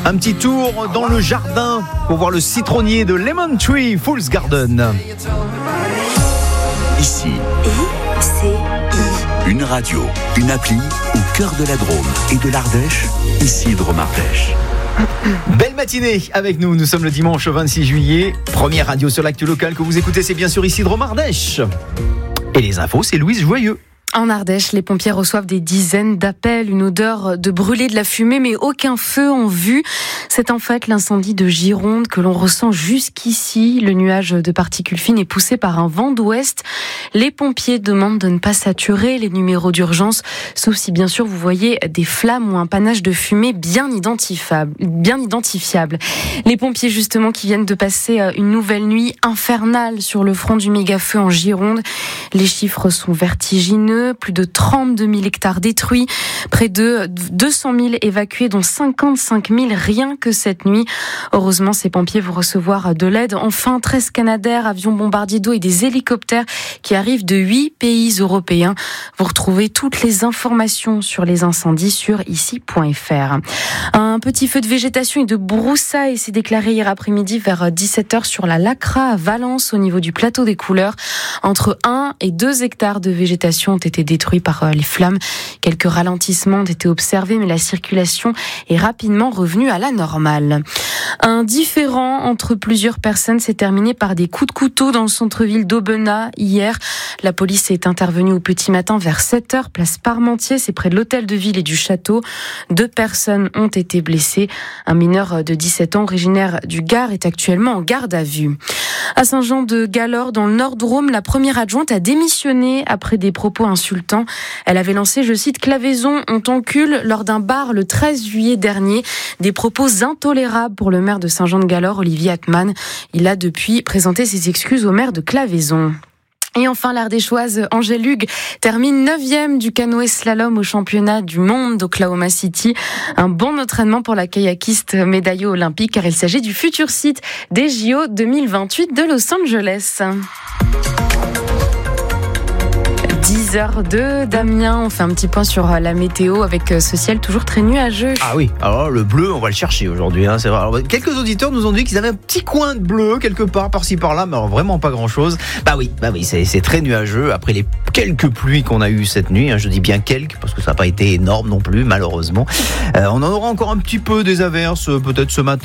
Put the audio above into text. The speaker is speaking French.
Un petit tour dans le jardin pour voir le citronnier de Lemon Tree Fool's Garden. Ici, une radio, une appli au cœur de la Drôme et de l'Ardèche, Isidre Mardèche. Belle matinée avec nous, nous sommes le dimanche 26 juillet. Première radio sur l'actu locale que vous écoutez, c'est bien sûr Isidre Mardèche. Et les infos, c'est Louise Joyeux. En Ardèche, les pompiers reçoivent des dizaines d'appels, une odeur de brûlé, de la fumée, mais aucun feu en vue. C'est en fait l'incendie de Gironde que l'on ressent jusqu'ici. Le nuage de particules fines est poussé par un vent d'ouest. Les pompiers demandent de ne pas saturer les numéros d'urgence, sauf si bien sûr vous voyez des flammes ou un panache de fumée bien identifiable. Les pompiers justement qui viennent de passer une nouvelle nuit infernale sur le front du méga-feu en Gironde. Les chiffres sont vertigineux. Plus de 32 000 hectares détruits, près de 200 000 évacués, dont 55 000 rien que cette nuit. Heureusement, ces pompiers vont recevoir de l'aide. Enfin, 13 Canadair, avions bombardiers d'eau et des hélicoptères qui arrivent de 8 pays européens. Vous retrouvez toutes les informations sur les incendies sur ici.fr. Un petit feu de végétation et de broussailles s'est déclaré hier après-midi vers 17h sur la Lacra à Valence, au niveau du plateau des Couleurs. Entre 1 et 2 hectares de végétation ont été détruits par les flammes. Quelques ralentissements ont été observés, mais la circulation est rapidement revenue à la normale. Un différend entre plusieurs personnes s'est terminé par des coups de couteau dans le centre-ville d'Aubenas hier. La police est intervenue au petit matin vers 7h, place Parmentier, c'est près de l'hôtel de ville et du château. 2 personnes ont été blessées. Un mineur de 17 ans originaire du Gard est actuellement en garde à vue. À Saint-Jean-de-Galore, dans le Nord-Drôme, la première adjointe a démissionné après des propos insultants. Elle avait lancé, je cite, Clavaison, on t'encule, lors d'un bar le 13 juillet dernier. Des propos intolérables pour le maire de Saint-Jean-de-Galore, Olivier Atman. Il a depuis présenté ses excuses au maire de Clavaison. Et enfin, l'Ardéchoise Angèle Hugues termine 9e du canoë slalom au championnat du monde d'Oklahoma City. Un bon entraînement pour la kayakiste médaillée olympique, car il s'agit du futur site des JO 2028 de Los Angeles. 10h02, Damien, on fait un petit point sur la météo avec ce ciel toujours très nuageux. Ah oui, alors le bleu, on va le chercher aujourd'hui, hein, c'est vrai. Alors, quelques auditeurs nous ont dit qu'ils avaient un petit coin de bleu quelque part, par-ci par-là, mais alors vraiment pas grand-chose. Bah oui, c'est très nuageux. Après les quelques pluies qu'on a eues cette nuit, hein, je dis bien quelques, parce que ça n'a pas été énorme non plus, malheureusement. On en aura encore un petit peu des averses, peut-être ce matin.